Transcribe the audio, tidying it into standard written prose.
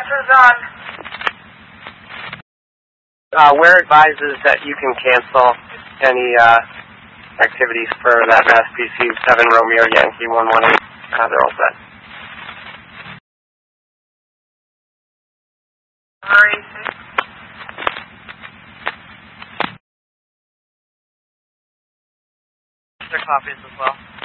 Who's on? Where advises that you can cancel any activities for that SPC 7 Romeo Yankee 118. They're all set. RAC. Their copies as well.